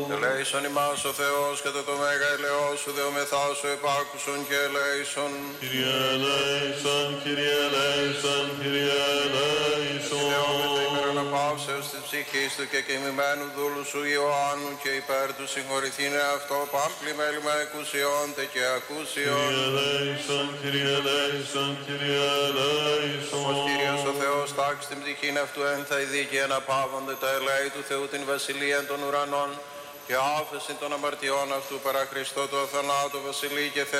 Ελέησον ημάς ο Θεός κατά το μέγα ελεός σου δεομεθά σου επάκουσον και ελέησον. Kyrie eleison, Kyrie eleison, Kyrie eleison. Δεόμεθα υπέρ αναπαύσεως της ψυχής του και κοιμημένου δούλου σου Ιωάννου και υπέρ του συγχωρηθήνε αυτό πάμπλη μέλημα εκουσιόντε και ακούσιον. Kyrie eleison, Kyrie eleison, Kyrie eleison. Ως Κύριος ο Θεός τάξει την ψυχήν αυτού ένθαιδη και αναπαύονται τα ελέη του Θεού την βασιλεία των ουρανών και άφεση των αμαρτιών αυτού παρά Χριστό το αθανάτο βασιλεί και Θεό